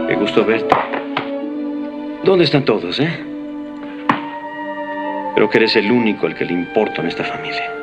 Qué gusto verte. ¿Dónde están todos, Creo que eres el único al que le importa en esta familia.